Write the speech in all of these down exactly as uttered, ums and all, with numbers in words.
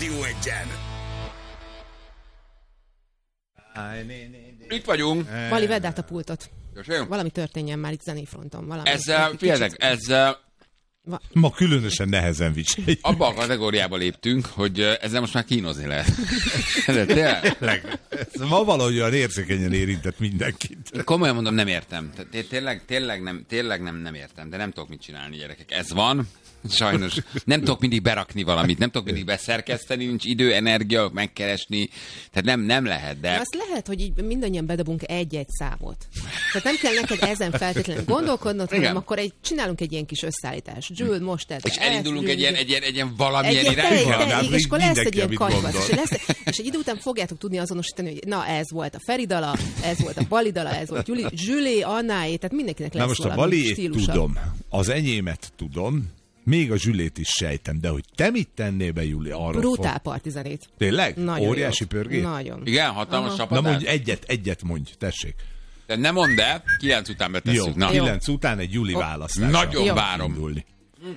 Rádió Egyen. Itt vagyunk. Vali, vedd át a pultot. Köszönöm. Valami történjen már itt zenéfronton. Valami Ezzel, figyeljetek, ezzel... Va- Ma különösen nehezen viseljük. Abba a kategóriába léptünk, hogy ezzel most már kínozni lehet. De tényleg? Ez ma valahogy olyan érzékenyen érintett mindenkit. Komolyan mondom, nem értem. Tehát tényleg, tényleg, nem, tényleg nem, nem értem, de nem tudok mit csinálni, gyerekek. Ez van, sajnos. Nem tudok mindig berakni valamit, nem tudok mindig beszerkeszteni, nincs idő, energia, megkeresni. Tehát nem, nem lehet, de... Azt lehet, hogy így mindannyian bedobunk egy-egy számot. Tehát nem kell neked ezen feltétlenül gondolkodnod, Igen. hanem akkor egy, csinálunk egy ilyen kis összeállítást. Jules, most tedd. És ezt, elindulunk Jules, egy ilyen, egy ilyen, egy ilyen Egy valamilyen ilyen tej, irányba. tej, és akkor lesz egy ilyen Mindenki, amit katyvasz. És, gondol. lesz, és egy idő után fogjátok tudni azonosítani, hogy na ez volt a Feri dala, ez volt a Bali dala, ez volt Juli, Zsülé, Annáé, tehát mindenkinek lesz Na most a valami Baliét stílusa. tudom, az enyémet tudom, még a Zsülét is sejtem, de hogy te mit tennél be, Juli, arra Brutál fog... partizenét. Tényleg? Nagyon Óriási jó. pörgés? Nagyon. Igen, hatalmas Aha. Na csapatás. mondj egyet, egyet mondj, tessék. De nem mondd el, kilenc után Jó, betesszük. Na. kilenc után egy Juli választás. Nagyon Jó. várom. Indulni.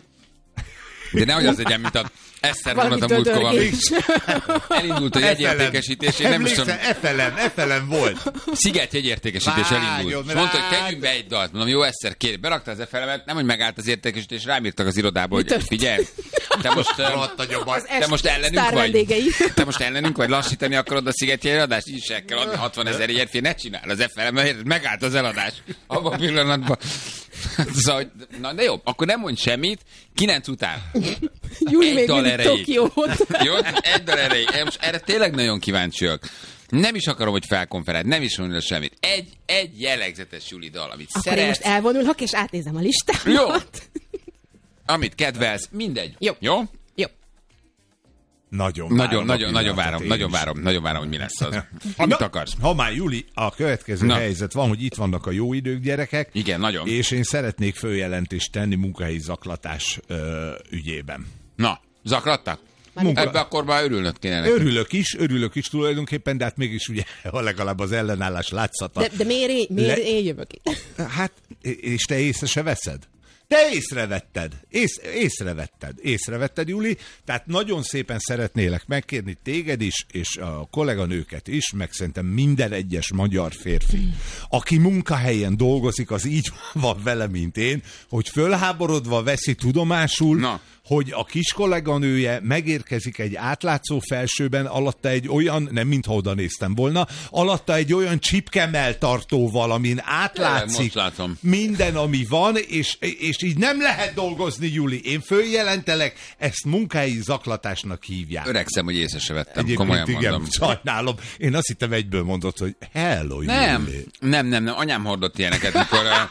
De nehogy az legyen, mint a Eszter Valami vonat a múltkor valami. dödörgés. Elindult a jegyértékesítés, én nem is tudom. Emlékszel, Efelem, Efelem volt. Sziget jegyértékesítés Vágjon elindult. És mondta, hogy rád. tegyünk be egy dalt. Mondom, jó, Eszter, kérj. Berakta az Efelemet, nem, hogy megállt az értékesítés, rám írtak az irodába, hogy történt? figyelj, te most, Rohadt a nyomar. Az te est most ellenünk sztár vagy? vendégei. Te most ellenünk vagy? Lassítani akarod a Sziget jegyadást? Így se kell adni hatvan ezer jegyet, ne csinál az Efelem, mert megállt az eladás. Abban a pillanatban. Szóval, na de jó, akkor nem mondj semmit, kilenc után. Júli Egy még dal mindig erejéig. Tokiót. Jó, egy dal erejéig. Én most erre tényleg nagyon kíváncsiak. Nem is akarom, hogy felkonferáld, nem is mondja semmit. Egy, egy jellegzetes Juli dal, amit Akkor én szeretsz, most elvonulok, és átnézem a listámat. Jó. amit kedvelsz, mindegy. Jó. Jó? Jó. Nagyon Nagyon, várom a nagyon, nagyon pillanatot várom, én nagyon is. várom, nagyon várom, hogy mi lesz az. Amit Na, akarsz. Ha már Juli, a következő Na. helyzet van, hogy itt vannak a jó idők, gyerekek. Igen, nagyon. És én szeretnék följelentést tenni munkahelyi zaklatás ö, ügyében. Na, zaklattak? Munka- Ebbe akkor már örülnöd kéne nekünk. Örülök is, örülök is tulajdonképpen, de hát mégis ugye legalább az ellenállás látszata. De, de miért, én, miért Le- én jövök itt? Hát, és te észre se veszed? Te észrevetted, ész, észrevetted, észrevetted, Juli, tehát nagyon szépen szeretnélek megkérni téged is, és a kolléganőket is, meg szerintem minden egyes magyar férfi, aki munkahelyen dolgozik, az így van vele, mint én, hogy fölháborodva veszi tudomásul, Na. hogy a kis kolléganője megérkezik egy átlátszó felsőben, alatta egy olyan, nem mintha oda néztem volna, alatta egy olyan csipkemeltartóval, amin átlátszik most látom. minden, ami van, és, és így nem lehet dolgozni, Juli. Én följelentelek, ezt munkahelyi zaklatásnak hívják. Öregszem, hogy észre se vettem, Egyébként komolyan igen, mondom. sajnálom. Én azt hittem egyből mondott, hogy hello, Nem, Juli. nem, nem, nem, anyám hordott ilyeneket, mikor uh,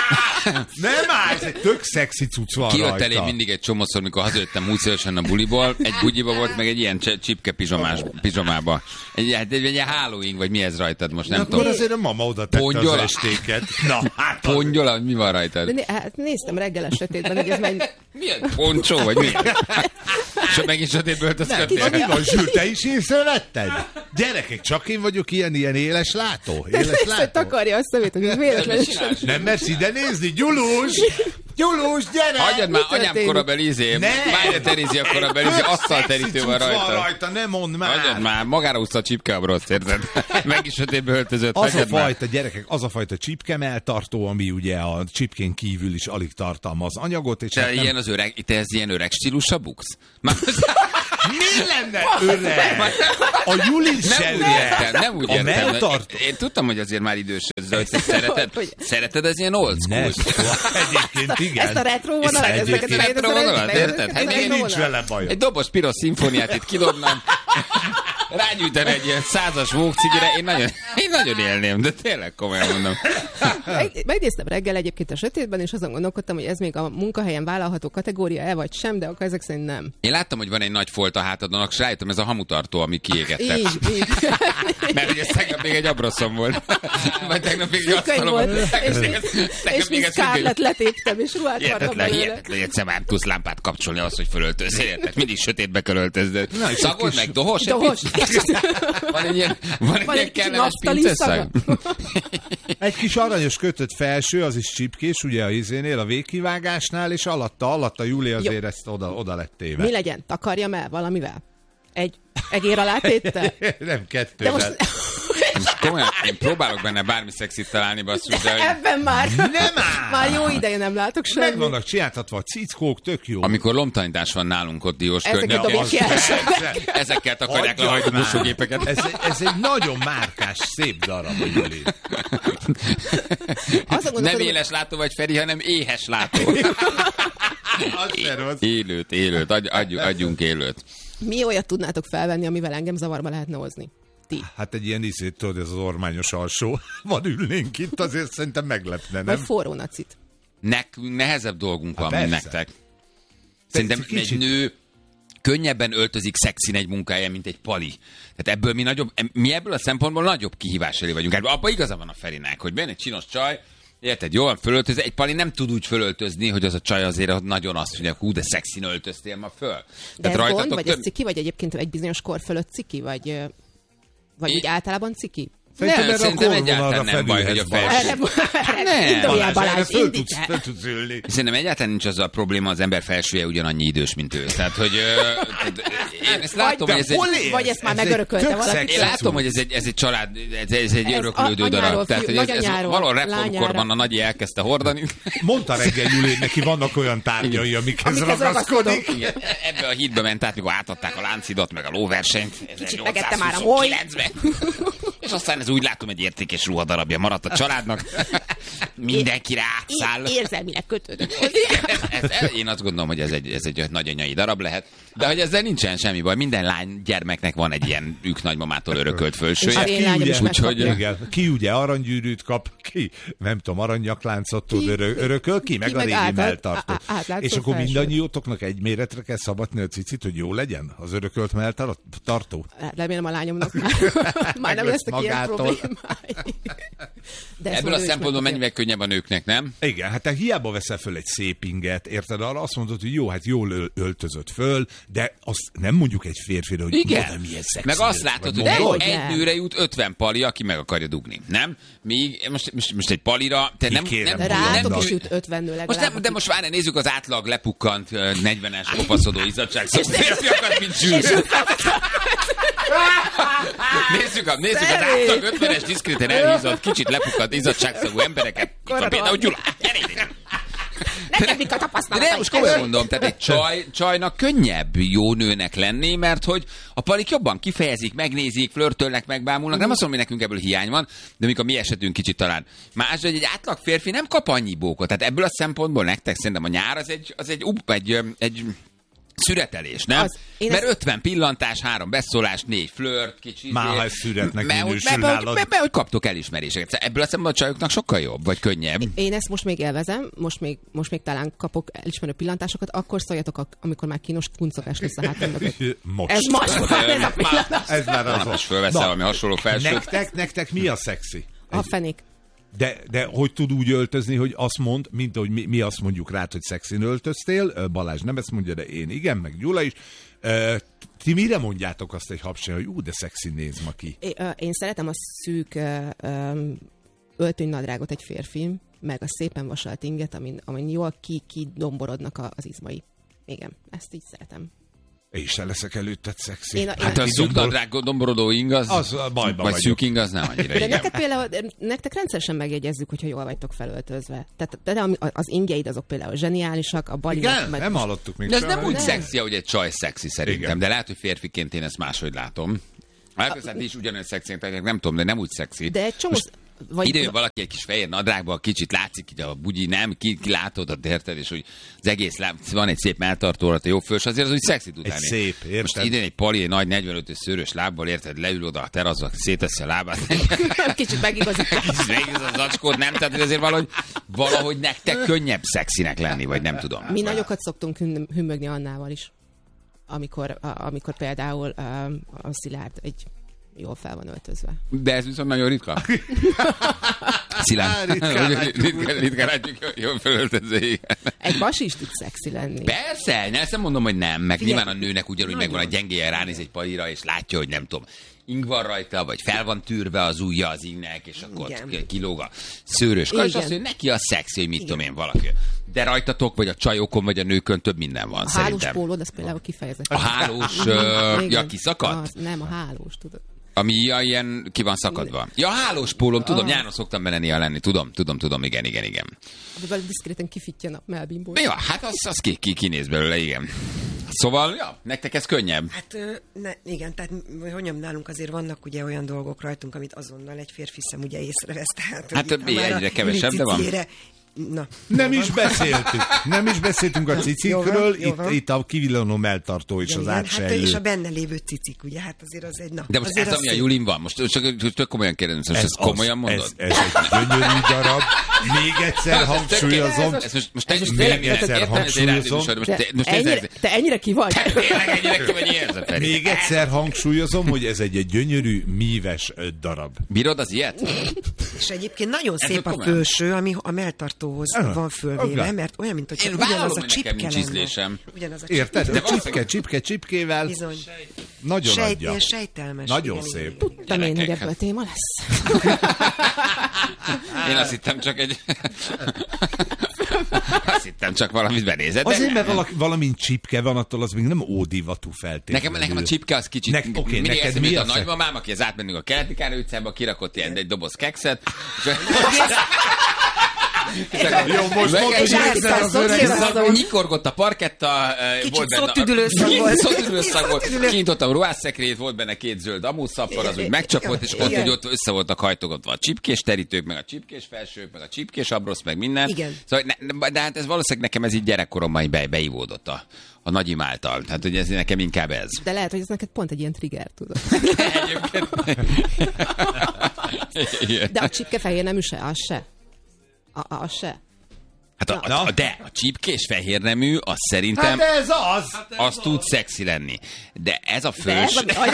Nem áll, ez egy tök szexi cucc van kijött rajta. elé mindig egy csomószor, mikor hazajöttem múltszörösen a buliból, egy bugyiba volt, meg egy ilyen cse- csipke pizsomás, pizsomába. Egy, egy, egy, egy ilyen Halloween, vagy mi ez rajtad most, nem Na, tudom. akkor azért a mama oda tette Pongyola? az estéket. Na, hát az- Pongyola, hogy mi van De rajtad? né, hát néztem reggel a sötétben, hogy ez megy... Milyen poncsó, vagy mi? És megint sötétből Na, öltözködtél? mi van, Zsül, te is észrevetted? Gyerekek, csak én vagyok ilyen, ilyen éles látó? Éles Persze, látó? takarja a szemét, hogy véletlenül sem. Nem mersz ide nézni? Gyulus! Gyulus, gyere! Hagyjad már, Mi anyám történik? korabeli izé, Ne! Mária Terézia korabeli izé, asztalterítő van Szexi cucc rajta. rajta, ne mondd már! Hagyjad már, magára húzta a csipke a broszt, érted? Meg is sötétbe öltözött, Az a hagyjad már. fajta, gyerekek, az a fajta csipkemeltartó, ami ugye a csipkén kívül is alig tartalmaz anyagot, és Te hát nem... ilyen az öreg, te ez ilyen öreg stílusra buksz? Már Mi lenne öreg? A Juli nem se úgy öreg. értem, nem úgy A értem. melltartó. Én, én tudtam, hogy azért már idős ez, de hogy te szereted, Hogy- szereted ez ilyen old school? Ne, egyébként igen. Ezt a retro vonalat, Ezt ezeket egyébként- ezeket retro vonalat, szeretik, érted? ezeket Hát a én retro Nincs vonalat. vele bajom. Egy dobos piros szimfóniát itt kidobnám, rágyújtani egy ilyen százas vókcigire, én nagyon, én nagyon élném, de tényleg komolyan mondom. Meg- Megnéztem reggel egyébként a sötétben, és azon gondolkodtam, hogy ez még a munkahelyen vállalható kategória-e vagy sem, de akkor ezek szerint nem. Én láttam, hogy van egy nagy folt a hátadon, és rájöttem, ez a hamutartó, ami kiégetett. Így, így. Mert ugye tegnap még egy abroszom volt. Vagy tegnap még egy Könyv asztalom volt, volt. és, Tegnap és, tegnap és még mint ez függöny. Scarlett letéptem, és ruhát vartam Hihetetlen, belőle. hihetetlen, hogy egyszer már tudsz lámpát kapcsolni ahhoz, hogy fölöltözél, érted? Mindig sötétbe kell öltözni. Na, és Szagold egy kis- meg, dohos? egy Dohos. picit? Van egy ilyen, van egy Van ilyen egy kicsi kellemes naftali pinceszag? Egy kis aranyos kötött felső, az is csipkés, ugye a izénél, a végkivágásnál, és alatta, alatta Júli azért ezt oda, oda lett téve. Mi legyen? Takarjam el valamivel? Egy egér alá téttel? Nem kettővel. Most... Most komolyan, én próbálok benne bármi szexit találni, basszus, de... Ebben már, Nem áll! már jó ideje nem látok semmit. Meg vannak csináltatva a cickók, tök jó. Amikor lomtanítás van nálunk ott Diós Ezeket környékén, dobják ki elsőnek. ezekkel takarják le a Hagyjad már. hajtómosógépeket. Ez, ez egy nagyon márkás, szép darab, Juli. Nem éles látó vagy, Feri, hanem éhes látó. Az se rossz. Élőt, élőt, adj, adj, adjunk élőt. Mi olyat tudnátok felvenni, amivel engem zavarba lehetne hozni? Ti. Hát egy ilyen izét, tudod, ez az ormányos alsó. Van ülnénk itt, azért szerintem meglepne, Vagy nem? forró nacit. Nekünk nehezebb dolgunk van, Há, mint persze. nektek. Szerintem Kicsit. egy nő könnyebben öltözik szexin egy munkáján, mint egy pali. Tehát ebből mi nagyobb, mi ebből a szempontból nagyobb kihívás elé vagyunk. Hát abban igaza van a Ferinek, hogy benne egy csinos csaj, érted, jól fölöltöz, egy pali nem tud úgy fölöltözni, hogy az a csaj azért nagyon azt mondja, hú, de szexin öltöztél ma föl. De ez rajtatok gond, vagy több- ez ciki, vagy egyébként egy bizonyos kor fölött ciki, vagy, ö, vagy É- úgy általában ciki? Szerintem Nem, erre a szerintem korvonalra egyáltalán nem baj, hogy a felülhetsz felső- valami. Erre, erre Nem, induljál, Balázs, erre Balázs, föl indíts tudsz, el. föl tudsz ülni. Szerintem egyáltalán nincs az a probléma, az ember felsője ugyanannyi idős, mint ő. Tehát, hogy ö, tehát, én ezt látom, Vagy- hogy ez egy... Hol élsz? Vagy ezt már Ez egy megörökölte tök valaki. szexi Én látom, cucc. hogy ez egy, ez egy család, ez, ez egy Ez öröklődő a- anyáról, darab. Tehát, fiú- hogy ez, ez nagyanyáról, valahol reformkorban lányára. a nagyi elkezdte hordani. Mondta reggel Juli, hogy neki vannak olyan tárgyai, amikhez Amikhez ragaszkodik. Igen, ebbe a hídbe ment át, mikor átadták a láncidat, meg a lóversenyt. megette már a moly. ezernyolcszázhuszonkilencben. És aztán ez úgy látom, egy értékes ruhadarabja maradt a családnak. Mindenki rá átszáll. É- Érzelmileg kötődök. Ez, ez, én azt gondolom, hogy ez egy, ez egy nagyanyai darab lehet, de hogy ezzel nincsen semmi baj. Minden lány gyermeknek van egy ilyen ők nagymamától örökölt És fölsője. az én lányom is úgyhogy- megkapja. Igen, ki ugye aranygyűrűt kap, ki nem tudom, aranynyakláncot tud Ki- örö- örököl, ki meg ki a meg régi átad- melltartó. á- átlátszó És akkor felső. mindannyiótoknak egy méretre kell szabadni a cicit, hogy jó legyen az örökölt melltartó? Remélem a lányomnak már, már nem Meg lesz lesznek ilyen magától. problémái. De ezt Ebből majd a ő is szempontból megkapja. mennyivel könnyebb a nőknek, nem? Igen, hát te hiába veszel föl egy szép inget, érted? Arra azt mondod, hogy jó, hát jól öl- öltözött föl, de azt nem mondjuk egy férfira, hogy Igen. "Oda, milyen szexi Meg azt ez", látod, vagy hogy mondod. egy, Dehogy egy nem. nőre jut ötven pali, aki meg akarja dugni, nem? Míg most, most, most egy palira, te nem, kérem, nem, De nem, rátok nem is jut ötven nő legalább. most nem, de most várj, nézzük az átlag lepukkant ö, negyvenes kopaszodó izzadságszagú férfiakat, mint Zsűz. Nézzük, a, nézzük az átlag ötvenes diszkréten elhízott, kicsit lepukkant izzadságszagú embereket. Itt van Korod. például Gyula. Gyere ide. Nekem mik a De tapasztalatai? nem, most komolyan mondom, tehát egy csaj, csajnak könnyebb jó nőnek lenni, mert hogy a palik jobban kifejezik, megnézik, flörtölnek, megbámulnak. Nem azt mondom, hogy nekünk ebből hiány van, de mikor a mi esetünk kicsit talán más, hogy egy átlag férfi nem kap annyi bókot. Tehát ebből a szempontból nektek szerintem a nyár az egy, az egy, up, egy, ö, egy szüretelés, nem? Az. Én Mert ezt- ötven pillantás, három beszólás, négy flört, kicsit. Már ha ez szüretnek Mert hogy- minősül mert- mert- nálad. mert- mert hogy kaptok elismeréseket. Szóval ebből a szempontból a csajoknak sokkal jobb, vagy könnyebb. Én ezt most még élvezem, most még, most még talán kapok elismerő pillantásokat, akkor szóljatok, ak- amikor már kínos kuncogás lesz a hátam mögött. Most. Ez most van, ez a pillanat. Ez már az. Most fölveszel Na, valami hasonló felsőt. Nektek, nektek mi a szexi? A fenék. De, de hogy tud úgy öltözni, hogy azt mond, mint ahogy mi, mi azt mondjuk rád, hogy szexin öltöztél, Ö, Balázs nem ezt mondja, de én igen, meg Gyula is. Ö, Ti mire mondjátok azt egy habsén, hogy ú, de szexin néz ma ki? É- ö, Én szeretem a szűk ö, ö, öltönynadrágot egy férfi, meg a szépen vasalt inget, amin, amin jól ki, kidomborodnak a- az izmai. Igen, ezt így szeretem. Én sem leszek előtted szexi. Én a- én- Hát a szűk Kidombor- nadrág domborodó ing az, Az a bajba vagy vagyok. szűk ing az nem annyira, De igen. neked például, nektek rendszeresen megjegyezzük, hogyha jól vagytok felöltözve. Tehát de ami- az ingjeid azok például zseniálisak, a bali. Igen? Nem hallottuk még. De ez soha. nem úgy Nem. szexi, ahogy egy csaj szexi szerintem, Igen. de lehet, hogy férfiként én ezt máshogy látom. Hát aztán ti is ugyanolyan szexi, nem tudom, de nem úgy szexi. De egy csomó... Most Vagy, Ide jön valaki egy kis fehér nadrágban, kicsit látszik, így a bugyi, nem, ki, ki látod, ott érted, és hogy az egész lá... van egy szép melltartó alatt, a jobb fős, azért az úgy szexi tud Egy lenni. szép, érted? Most idén egy pali, egy nagy negyvenötös szőrös lábbal, érted, leül oda a teraszba, széteszi a lábát, kicsit megigazít. és végig az zacskód, nem? Tehát hogy azért valahogy, valahogy nektek könnyebb szexinek lenni, vagy nem tudom. Mi nagyokat szoktunk hüm- hümmögni Annával is, amikor, a, amikor például a, a Szilárd egy jól fel van öltözve. De ez viszont nagyon ritka. Szilárd. Ritkán látjuk. Ritkán, ritkán látjuk, jól felöltöző, igen. Egy basi is tud szexi lenni. Persze, ne, ezt nem mondom, hogy nem, meg Figyelj, nyilván a nőnek ugyanúgy nagyon. megvan a gyengéje, ránéz egy palira, és látja, hogy nem tudom, ing van rajta, vagy fel van tűrve az ujja az ingnek, és akkor Igen. ott kilóg a szőrös kar, és azt mondja, neki a szexi, hogy mit tudom én, valaki. De rajtatok, vagy a csajokon, vagy a nőkön több minden van, A szerintem. hálós pólód, az például kifejezett. A hálós, uh, ja, kiszakadt? Az, nem, a hálós, tudod. Ami ja, ilyen ki van szakadva. Ja, a hálós pólom, tudom, Ah. nyáron szoktam bele néha lenni, tudom, tudom, tudom, igen, igen, igen. De valami diszkréten kifittyen a melbimból. Ja, hát az, az ki, ki, kinéz belőle, igen. Szóval, ja, nektek ez könnyebb. Hát ö, ne, igen, tehát m- hogy nálunk azért vannak ugye olyan dolgok rajtunk, amit azonnal egy férfi szem ugye észrevesz. Tehát, Hát hogy itt, mi ha már egyre a kevesebb, de van. cicére- Na, Nem jó is van. beszéltünk. Nem is beszéltünk a Jó cicikről, van, jó itt, van. itt a kivillanó melltartó és Ja, az igen, hát, átsejlő. és a benne lévő cicik, ugye, hát azért az egy na. De most azért ez, az ami a szép. Julin van, most csak, csak komolyan kérdezem, most ezt az, komolyan mondod? Ez, ez egy gyönyörű darab. Még egyszer hangsúlyozom. Ez most, most, Ez most most tényleg- még egyszer értem, hangsúlyozom. hangsúlyozom. Most, Te, te, most ennyire, ez, te ennyire ki vagy? tényleg ennyire ki vagy érzed, Feri? Még egyszer hangsúlyozom, hogy ez egy, egy gyönyörű, míves ö, darab. Bírod az ilyet? És egyébként nagyon Ez szép ott a komolyan. fölső, ami a melltartóhoz Aha. van fölvéve, Oké. mert olyan, mint hogy Én ugyanaz vállalom, a hogy nekem csipke nincs lenne. ízlésem. Ugyanaz a Érted? csipke. A csipke, csipke, csipkével Bizony. nagyon Sejt, adja. ilyen sejtelmes. Nagyon igen, szép. igen, igen. Tudtam én, hogy Gyerekek, ebből hát. téma lesz. Én azt hittem csak egy... Azt hittem csak valamit benézett. de Azért, mert nem. valaki, valamint csipke van, attól az még nem ódivatú feltétlenül. Nekem, nekem a csipke az kicsit... Nek- oké, mindig neked eszembe mi jut a a fe- nagymamám, aki az átmennünk a Keleti Károly utcába, kirakott ilyen egy doboz kekszet. Jó, most mondod, hogy át- érzed az öreg szomszéd- szagom. Nyikorgott a parketta, eh, Kicsit volt benne... szótüdülőszag volt. Szótüdülőszag volt. Szótüdülő. Kinyitottam ruhásszekrényt, volt benne két zöld amúszappar, az úgy megcsapott, és ott, Igen. hogy ott össze voltak hajtogatva a csipkés terítők, meg a csipkés felsők, meg a csipkés abrosz, meg minden. Igen. Szóval, ne, de hát ez valószínűleg nekem ez így gyerekkoromban így be, beivódott a, a nagyim által. Tehát, hogy ez nekem inkább ez. De lehet, hogy ez neked pont egy ilyen trigger, tudod. Egyébként. Igen. De a csipke fehér nemű se, az se. A, a, az se. Hát a, a, a, de a csipkés fehérnemű, az szerintem Hát ez az! az tud szexi lenni. De ez a De ez, fős... ami,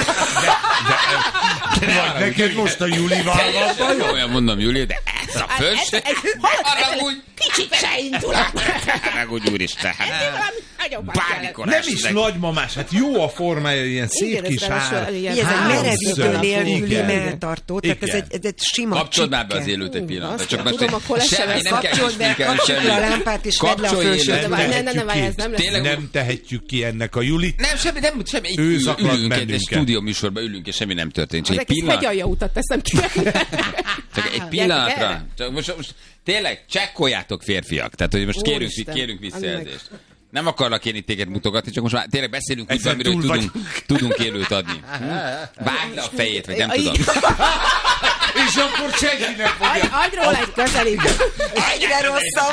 Vagy neked most a Julival van bajod? Olyan mondom, Júlia, de ez a fős... Arra úgy... kicsit se indulat. Meg úgy, úristen. hát Bármikor Nem is esnek. nagymamás, hát jó a formája, ilyen szép Igen, ez kis ráadásul ár. ilyen Igen, ez egy háromszög. merevítő Háromszög. nélküli Igen. melltartó, tehát ez Igen. egy, ez egy sima Kapcsold már be az csipke. élőt egy pillanatra. azt Csak nem most tudom, akkor lesz semmi, se nem lesz. kell Kapcsold be, ismételni kapcsold le a semmit. lámpát, és vedd le a Kapcsolj fölsőt. élőt. De várj, ne, ne, ne, várj, ez nem lesz. Tényleg- Nem tehetjük ki ennek a Julit. Nem, semmi, nem, semmi. Itt Ő ül- zaklat ülünk egy, egy bennünket. stúdió műsorban ülünk, és semmi nem történt. Csak Az egy egész pillanat. hegyalja utat teszem ki. Csak egy pillanatra. Csak most, most tényleg csekkoljátok férfiak. Tehát, hogy most kérünk, Úristen, kérünk az visszajelzést. Nem akarlak én itt téged mutogatni, csak most már tényleg beszélünk úgy, Ezen amiről túl tudunk, tudunk élőt adni. Hm? Vágd le a fejét, vagy nem Aj, tudom. És akkor senkinek fogja. Adj róla egy közelít. Egyre rosszabb.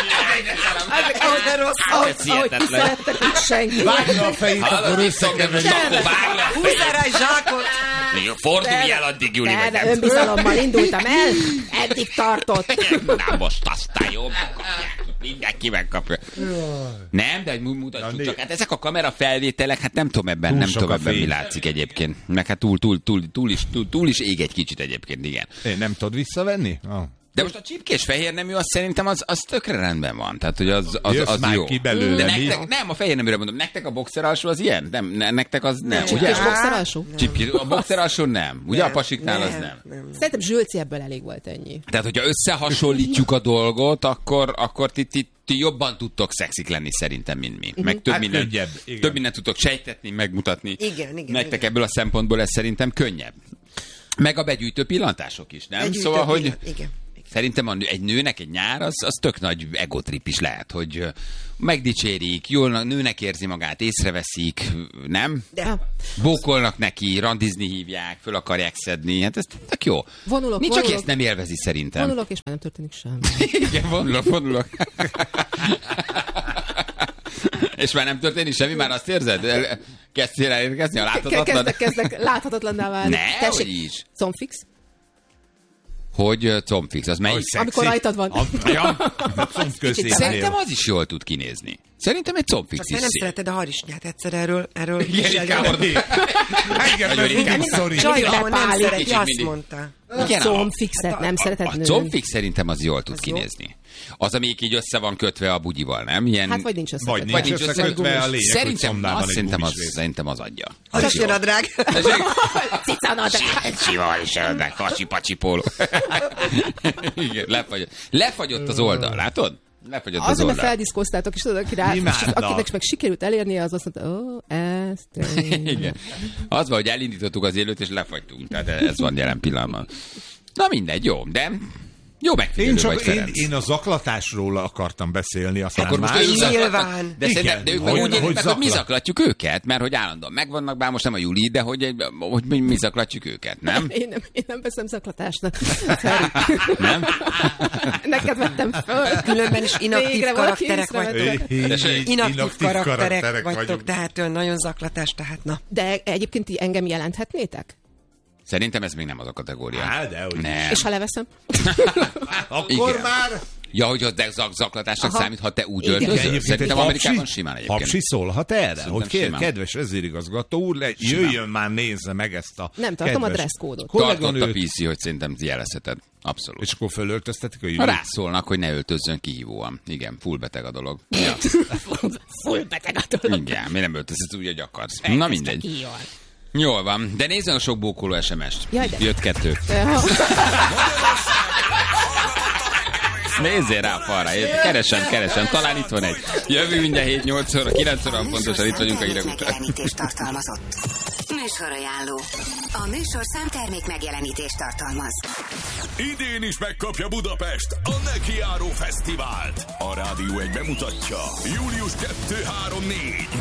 Egyre rosszabb. Ez Ahogy hihetetlen. kiszerettek, hogy senki. Vágd le a fejét, Hallod, akkor visszakeverem, összekeverjük. akkor vágd le a fejét. Húzzál rá egy zsákot. Jó, Fordulj el addig, Júli, De, vagy de nem. önbizalommal indultam el, eddig tartott. Na most aztán jó, megkapják. Mindenki megkapja. Nem, de hogy mu- mutatjuk Na, csak. né- Hát ezek a kamerafelvételek, hát nem tudom ebben, Túl nem sok tudom a ebben mi fény. látszik egyébként. Meg hát túl, túl, túl, túl, is, túl, túl is ég egy kicsit egyébként, igen. Én nem tudod visszavenni? Ah. De most a csipkés fehér nemű, az szerintem az, az tökre rendben van. Tehát, hogy az, az, Jössz az már jó. ki belőle, De mi? nektek, nem, a fehér neműre mondom, nektek a boxer alsó az ilyen? Nem, ne, nektek az nem, ugye? Csipkés boxer alsó? Csipkés, a boxer alsó nem. Ugye a pasiknál az nem. Szerintem Zsülci ebből elég volt ennyi. Tehát, hogyha összehasonlítjuk a dolgot, akkor, akkor ti, ti, ti jobban tudtok szexik lenni szerintem, mint mi. Meg több, Hát minden, könnyebb, igen. több mindent tudtok sejtetni, megmutatni. Igen, igen, Nektek igen. ebből a szempontból ez szerintem könnyebb. Meg a begyűjtő pillantások is, nem? Begyűjtő Szóval, hogy pillanat, igen. szerintem a nő, egy nőnek egy nyár, az, az tök nagy egotrip is lehet, hogy ö, megdicsérik, jól a nőnek érzi magát, észreveszik, nem? De Bókolnak neki, randizni hívják, föl akarják szedni, hát ez tök jó. Vonulok, Nincs, aki vonulok. ezt nem élvezi szerintem. Vonulok, és már nem történik semmi. Igen, vonulok, vonulok. És már nem történik semmi, már azt érzed? El- Kezdtél elérkezni a láthatatlan? Kezdek, kezdek láthatatlanná válni. Ne, hogy is. Combfix? Hogy ö, combfix, az melyik? Hogy szexi. Amikor rajtad van. Ja. Combközépnél. Szerintem az is jól tud kinézni. Szerintem egy combfix azt is már nem szép. szereted a harisnyát egyszer erről. erről Igen, is inkább elő- ordi. Igen, mert Nagyon mindig szorít. Csajban nem Bepálik. szereti, Kicsit azt mindig. mondta. Igen, a, Combfixet nem szereted a nőn. combfix szerintem az jól tud Az jó? kinézni. Az, amelyik így össze van kötve a bugyival, nem? Ilyen... Hát vagy nincs összekötve. Vagy nincs nincs összekötve a lényeg, Szerintem, hogy azt szerintem, az, az, szerintem az adja. Az is nadrág. Cicanadrág. Sima is önnek, kacsi-pacsi póló. Igen, lefagyott. Lefagyott az oldal, látod? Lefagyott az Azon a oldal. feldiszkóztátok, és tudod, aki rá, Imádlak. akinek meg sikerült elérnie, az azt mondta, ó, ezt... Igen. Az van, hogy elindítottuk az élőt, és lefagytunk. Tehát ez van jelen pillanatban. Na mindegy, jó, de jó megfigyelő Én, csak, vagy, én, Ferenc. én a zaklatásról akartam beszélni, aztán Akkor most más. ő zaklat- Nyilván. De, szerintem, de ők meg hogy- úgy élik hogy meg, hogy mi zaklat- zaklatjuk őket, mert hogy állandóan megvannak, bár most nem a Juli, de hogy, hogy mi, mi zaklatjuk őket, nem? Én nem, én nem veszem zaklatásnak. Feri. Nem? Neked vettem föl. Különben is inaktív Végre valaki karakterek észrevette. vagytok. Tessék? Inaktív karakterek vagytok, vagyunk. tehát ön nagyon zaklatás, tehát na. De egyébként ti engem jelenthetnétek? Szerintem ez még nem az a kategória. Á, dehogy. Nem. És ha leveszem? Akkor Igen. már... Ja, hogy az de zak- zaklatásnak Aha. számít, ha te úgy Igen. öltözöl. Egyébként Szerintem egy Amerikában hapsi- simán egyébként. Hapsi szólhat erre, Szerintem hogy kér, simán. kedves vezérigazgató úr, le, jöjjön már, nézze meg ezt a Nem tartom a kedves dresszkódot. Tartott a kolléganőt, pé cé, hogy szerintem jelezheted. Abszolút. és akkor fölöltöztetik a Ha Júli. rászólnak, hogy ne öltözzön kihívóan. Igen, full beteg a dolog. Ja. Full beteg a dolog. Igen, mi nem öltözhetsz úgy, hogy akarsz. Na mindegy. Jól. Jól van, de nézzen a sok bókoló es em est. Jaj, de- Jött kettő. Ja. Nézzél rá a falra, keresem, keresem, talán itt van egy. Jövő mindjárt hét nyolc óra, kilenc óra pontosan itt vagyunk a hírek után. Megjelenítést tartalmazott. Műsorajánló. A műsorszám termék megjelenítést tartalmaz. Idén is megkapja Budapest a Nekiáró Fesztivált. A Rádió egy bemutatja. július kettő három négy.